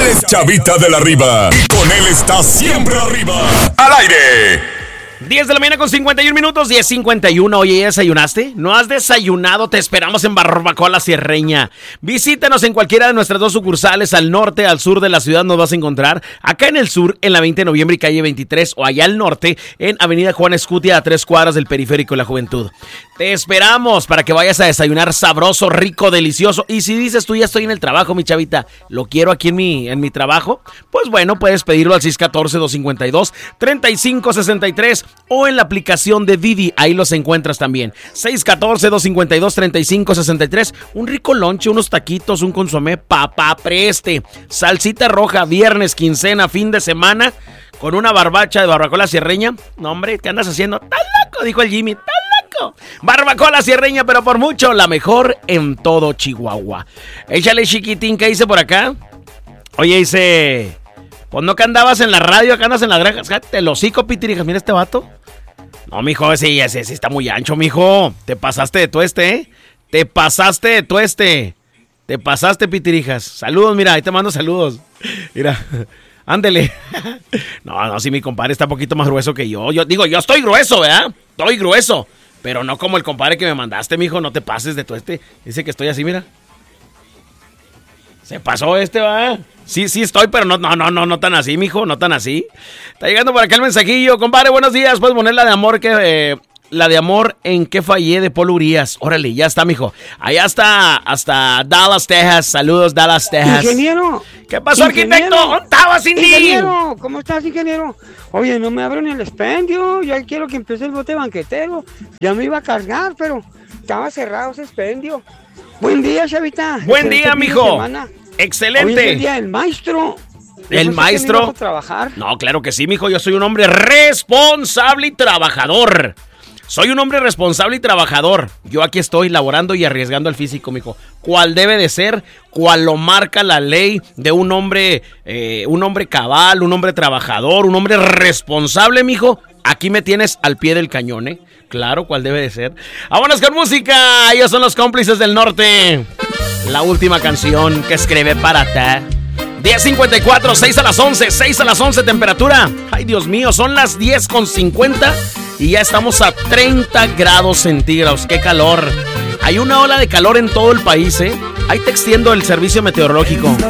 Él es Chavita de la Riva y con él está siempre arriba. ¡Al aire! 10 de la mañana con 51 minutos, 10:51. Oye, ¿ya desayunaste? ¿No has desayunado? Te esperamos en Barbacoa La Sierreña. Visítanos en cualquiera de nuestras dos sucursales, al norte, al sur de la ciudad nos vas a encontrar. Acá en el sur, en la 20 de noviembre y calle 23, o allá al norte, en avenida Juan Escutia, a 3 cuadras del Periférico de la Juventud. Te esperamos para que vayas a desayunar sabroso, rico, delicioso. Y si dices tú, ya estoy en el trabajo, mi chavita, lo quiero aquí en mi trabajo, pues bueno, puedes pedirlo al 614-252-3563 o en la aplicación de Didi, ahí los encuentras también. 614-252-3563, un rico lonche, unos taquitos, un consomé, papá preste, salsita roja, viernes, quincena, fin de semana, con una barbacha de Barbacoa La Sierreña. No, hombre, ¿qué andas haciendo? ¡Tan loco!, dijo el Jimmy, ¡tan loco! Barbacoa La Sierreña, pero por mucho, la mejor en todo Chihuahua. Échale, chiquitín, ¿qué dice por acá? Oye, dice... Pues no que andabas en la radio, acá andas en las granjas. Cállate el hocico, pitirijas. Mira este vato. No, mijo, ese está muy ancho, mijo. Te pasaste de tueste, ¿eh? Te pasaste, pitirijas. Saludos, mira, ahí te mando saludos. Mira, ándele. No, si mi compadre está un poquito más grueso que yo. Yo estoy grueso, ¿verdad? Estoy grueso. Pero no como el compadre que me mandaste, mijo. No te pases de tueste. Dice que estoy así, mira. Se pasó ¿va? Sí estoy, pero no tan así, mijo, no tan así. Está llegando por acá el mensajillo. Compadre, buenos días. Puedes poner la de amor en que fallé de Polo Urias. Órale, ya está, mijo. Allá está, hasta Dallas, Texas. Saludos, Dallas, Texas. Ingeniero. ¿Qué pasó, arquitecto? ¿Dónde estabas, Cindy? Ingeniero, ¿cómo estás, ingeniero? Oye, no me abro ni el expendio. Ya quiero que empiece el bote banquetero. Ya me iba a cargar, pero estaba cerrado ese expendio. Buen día, chavita. Buen día, mijo. Excelente. Hoy es el día del maestro. ¿El maestro? ¿Vas a trabajar? No, claro que sí, mijo. Yo soy un hombre responsable y trabajador. Yo aquí estoy laborando y arriesgando el físico, mijo. Cual debe de ser, cual lo marca la ley de un hombre cabal, un hombre trabajador, un hombre responsable, mijo. Aquí me tienes al pie del cañón, ¿eh? Claro, cual debe de ser. Vámonos con música. Ellos son los Cómplices del Norte. La última canción que escribe para ti. 10:54, 6 a las 11 temperatura. Ay, Dios mío, son las 10:50 y ya estamos a 30 grados centígrados. ¡Qué calor! Hay una ola de calor en todo el país, ¿eh? Ahí te extiendo el servicio meteorológico.